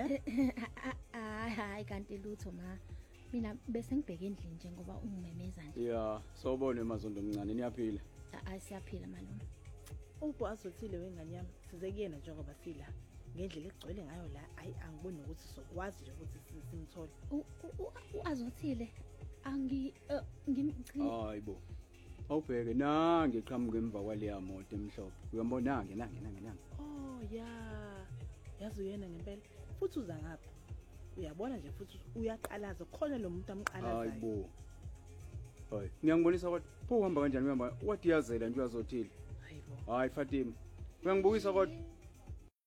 Hayi kanti lutho ma. Mina bese ngibheke endlini nje ngoba ungimemeza nje. Yeah, sawubona Mazondo mncane niyaphila. Siyaphila malume. Ubwazothile wengane yami size kuyena njengoba sila. Ngendlela egcwele ngayo la ayi angiboni ukuthi sokwazi nje ukuthi simthole. Uazothile ngimchini. Hayibo. Awubheke nange eqhamuke emva kwaleya moto emhlophe. Uyambona nange. Oh yeah. Yazi uyena ngempela. Futhi uza ngapha. Uyabona nje futhi uyaqalaza khona lo muntu amqalazayo. Hayibo. Hayi, ngiyangibonisa kodwa pho uhamba kanjani uhamba? Wathi yazela nje uyazothile. Hayibo. Hayi Fatima. Uyangibukisa kodwa